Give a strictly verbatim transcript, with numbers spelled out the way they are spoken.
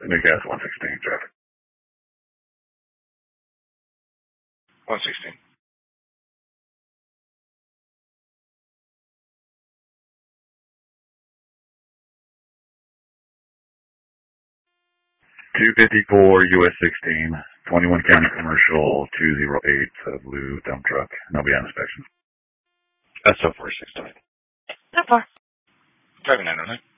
New gas one sixteen traffic. one sixteen. two fifty-four U S sixteen, twenty-one County Commercial two oh eight, uh, blue dump truck. No beyond inspection. That's so far six twenty. So far. Driving nine oh nine.